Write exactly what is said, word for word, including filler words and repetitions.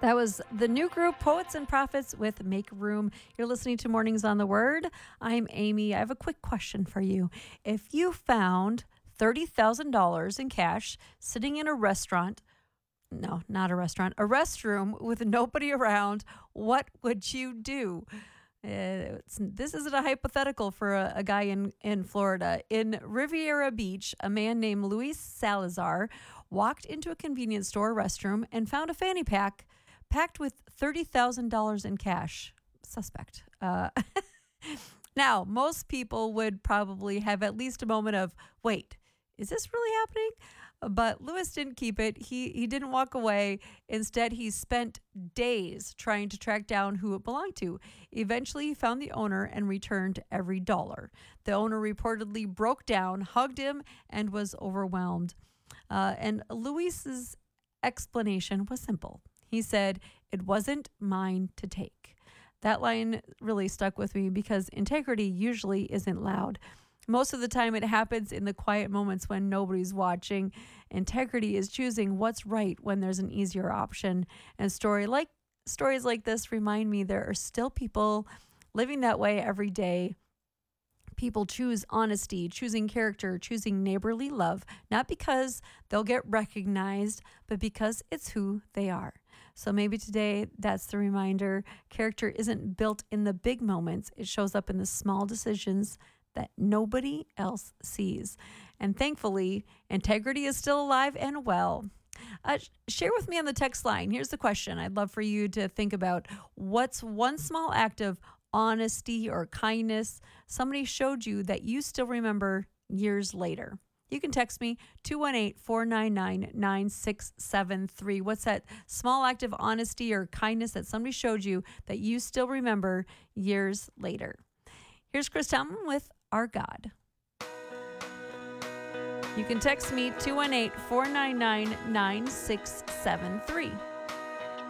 That was the new group, Poets and Prophets, with Make Room. You're listening to Mornings on the Word. I'm Amy. I have a quick question for you. If you found thirty thousand dollars in cash sitting in a restaurant, no, not a restaurant, a restroom with nobody around, what would you do? Uh, it's, this isn't a hypothetical for a, a guy in, in Florida. In Riviera Beach, a man named Luis Salazar walked into a convenience store restroom and found a fanny pack packed with thirty thousand dollars in cash. Suspect. Uh, now, most people would probably have at least a moment of, wait, is this really happening? But Lewis didn't keep it. He he didn't walk away. Instead, he spent days trying to track down who it belonged to. Eventually, he found the owner and returned every dollar. The owner reportedly broke down, hugged him, and was overwhelmed. Uh, and Luis's explanation was simple. He said, "It wasn't mine to take." That line really stuck with me because integrity usually isn't loud. Most of the time it happens in the quiet moments when nobody's watching. Integrity is choosing what's right when there's an easier option. And story like stories like this remind me there are still people living that way every day. People choose honesty, choosing character, choosing neighborly love, not because they'll get recognized, but because it's who they are. So maybe today that's the reminder. Character isn't built in the big moments. It shows up in the small decisions that nobody else sees. And thankfully, integrity is still alive and well. Uh, share with me on the text line. Here's the question. I'd love for you to think about what's one small act of honesty or kindness somebody showed you that you still remember years later. You can text me two one eight, four nine nine, nine six seven three. What's that small act of honesty or kindness that somebody showed you that you still remember years later? Here's Chris Tomlin with Our God. You can text me two one eight, four nine nine, nine six seven three.